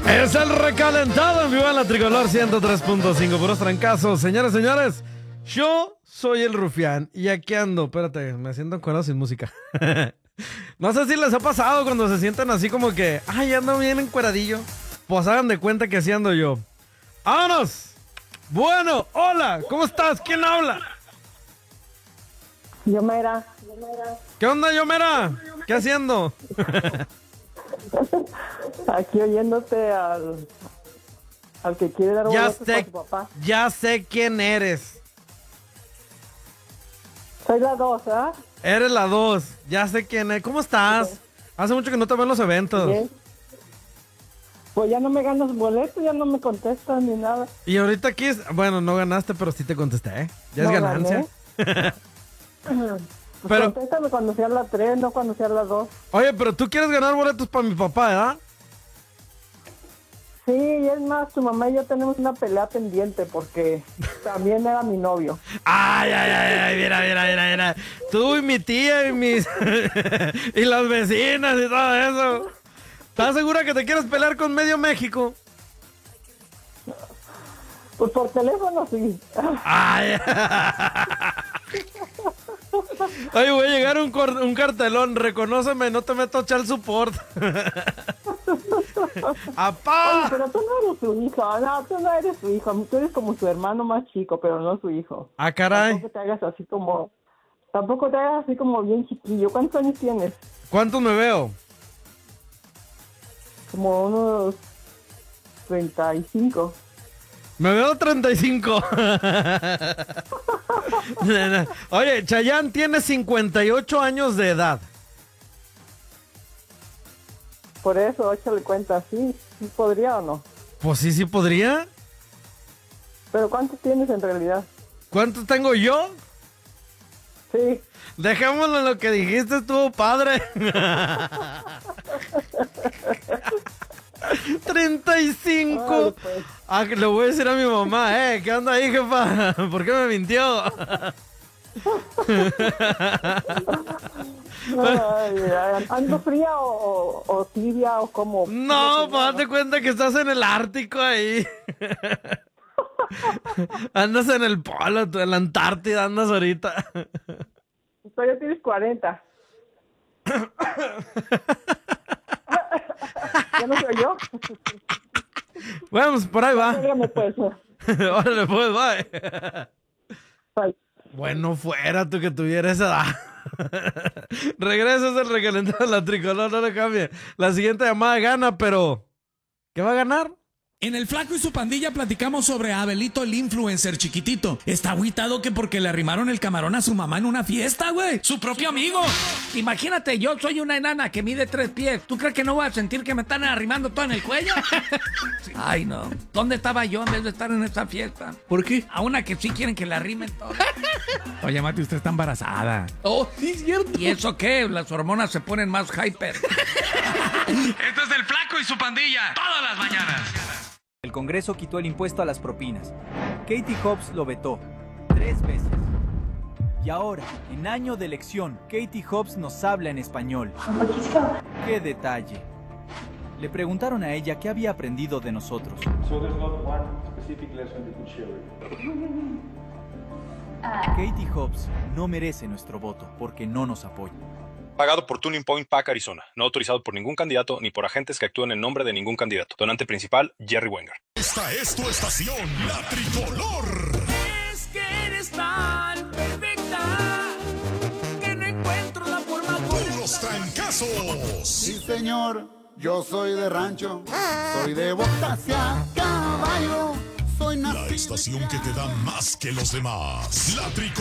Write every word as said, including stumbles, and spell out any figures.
Es el recalentado en vivo en la Tricolor ciento tres punto cinco. Puros trancazos. Señores, señores, yo soy el Rufián y aquí ando. Espérate, me siento encuadrado sin música. No sé si les ha pasado cuando se sienten así como que, ay, ando bien encueradillo. Pues hagan de cuenta que así ando yo. ¡Vámonos! Bueno, hola, ¿cómo estás? ¿Quién habla? Yomera. ¿Qué onda, Yomera? ¿Qué haciendo? Aquí oyéndote al, al que quiere dar Ya boletos sé, para su papá. ya sé quién eres. Soy la dos, ¿ah? Eres la dos, ya sé quién es. ¿Cómo estás? Hace mucho que no te veo en los eventos. Bien. Pues ya no me ganas boletos, ya no me contestan ni nada. Y ahorita aquí, es, bueno, no ganaste, pero sí te contesté, ¿eh? Ya No es ganancia. Pues Pero- contéstame cuando sea la tres, no cuando sea la dos. Oye, pero tú quieres ganar boletos para mi papá, ¿verdad? Sí, y es más, tu mamá y yo tenemos una pelea pendiente porque también era mi novio. Ay, ay, ay, ay, mira, mira, mira, mira. Tú y mi tía y mis... y las vecinas y todo eso. ¿Estás segura que te quieres pelear con medio México? Pues por teléfono sí. Ay. Oye, voy a llegar un, cor- un cartelón. Reconóceme, no te meto a echar support. Oye, ¡Apá! pero tú no eres su hijo, no, tú no eres su hijo, tú eres como su hermano más chico, pero no su hijo. Ah, caray. Tampoco te hagas así como, tampoco te hagas así como bien chiquillo. ¿Cuántos años tienes? ¿Cuántos me veo? Como unos treinta y cinco. Me veo treinta y cinco. Oye, Chayanne tiene cincuenta y ocho años de edad. Por eso, échale cuenta, ¿sí? ¿Sí podría o no? Pues sí, sí podría. Pero ¿cuántos tienes en realidad? ¿Cuántos tengo yo? Sí. Dejémoslo en lo que dijiste, estuvo padre. treinta y cinco. Ay, pues. Ah, que le voy a decir a mi mamá, eh, ¿qué onda ahí, jefa? ¿Por qué me mintió? Ay, ay, ¿ando fría o, o, o tibia o como? No, pues date cuenta que estás en el Ártico ahí. Andas en el polo, tú, en la Antártida andas ahorita. Todavía tienes cuarenta. ¿Ya no soy yo? Bueno, pues por ahí va. Dígame pues. Órale, pues, bye. Ay. Bueno, fuera tú que tuviera esa edad. Regresas el recalentado de la Tricolor, no le cambie. La siguiente llamada gana, pero ¿qué va a ganar? En El Flaco y su pandilla platicamos sobre Abelito el influencer chiquitito. Está agüitado que porque le arrimaron el camarón a su mamá en una fiesta, güey. Su propio amigo. Imagínate, yo soy una enana que mide tres pies. ¿Tú crees que no voy a sentir que me están arrimando todo en el cuello? Ay, no. ¿Dónde estaba yo en vez de estar en esa fiesta? ¿Por qué? A una que sí quieren que la arrimen todo. Oye, Mati, usted está embarazada. Oh, sí, es cierto. ¿Y eso qué? Las hormonas se ponen más hyper. Esto es El Flaco y su pandilla. Todas las mañanas. El Congreso quitó el impuesto a las propinas. Katie Hobbs lo vetó tres veces. Y ahora, en año de elección, Katie Hobbs nos habla en español. ¡Qué detalle! Le preguntaron a ella qué había aprendido de nosotros. So there's not one specific lesson you could share with me. Katie Hobbs no merece nuestro voto porque no nos apoya. Pagado por Tuning Point Pack Arizona. No autorizado por ningún candidato ni por agentes que actúen en nombre de ningún candidato. Donante principal, Jerry Wenger. Esta es tu estación, la Tricolor. Es que eres tan perfecta que no encuentro la forma Puros trancazos. Sí, señor, yo soy de rancho, soy de botas y a caballo, soy La nacido. estación que te da más que los demás. La Tricolor.